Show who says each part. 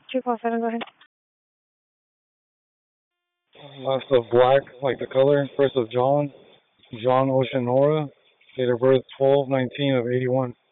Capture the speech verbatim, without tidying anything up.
Speaker 1: two four seven, go ahead.
Speaker 2: Last of black, like the color. First of John. John Oceanora. Date of birth twelve nineteen of eighty-one.